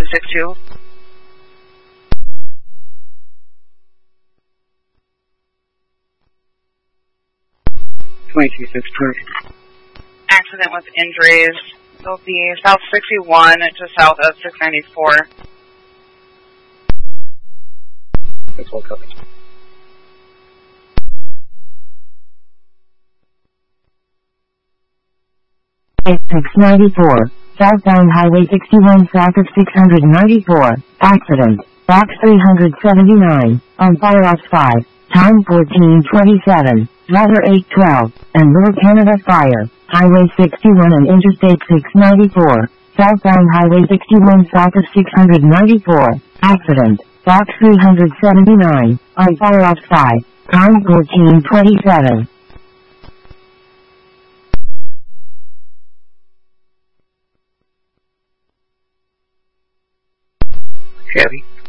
2262. 2262. Accident with injuries. It'll be South 61 to south of 694. That's all covered. It's 694. Southbound Highway 61 south of 694. Accident. Box 379. On Fire Ops 5. Time 14:27. Driver 812. And Lower Canada Fire. Highway 61 and Interstate 694. Southbound Highway 61 south of 694. Accident. Box 379. On Fire Ops 5. Time 14:27. Chevy.